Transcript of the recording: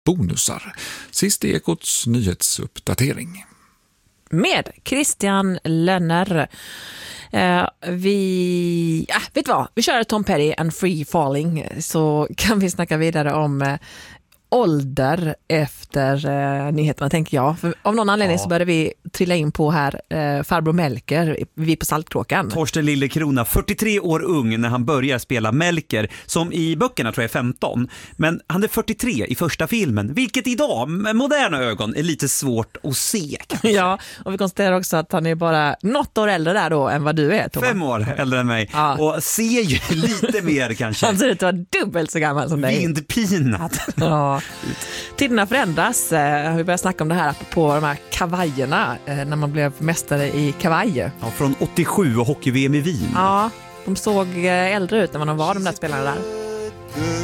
bonusar. Sist i Ekots nyhetsuppdatering. Med Christian Lönner. Vet du vad? Vi kör Tom Petty and Free Falling, så kan vi snacka vidare om ålder efter nyheterna, tänker jag. För av någon anledning så började vi trilla in på här farbror Melker, vi på Saltkråkan. Torsten Lillekrona, 43 år ung när han börjar spela Melker, som i böckerna tror jag är 15. Men han är 43 i första filmen, vilket idag med moderna ögon är lite svårt att se. Ja, och vi konstaterar också att han är bara något år äldre där då än vad du är, Thomas. 5 år äldre än mig. Ja. Och ser ju lite mer kanske. Han ser ut att vara dubbelt så gammal som dig. Vindpinat. Ja. Tiderna förändras. Vi börjar snacka om det här på de här kavajerna när man blev mästare i kavaj. Ja, från 87 och hockey-VM i Wien. Ja, de såg äldre ut när man var de där spelarna där.